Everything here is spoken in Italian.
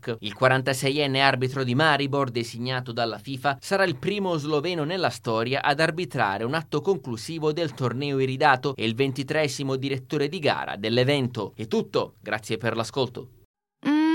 York. Il 46enne arbitro di Maribor, designato dalla FIFA, sarà il primo sloveno nella storia ad arbitrare un atto conclusivo del torneo iridato e il 23esimo direttore di gara dell'evento. È tutto, grazie per l'ascolto.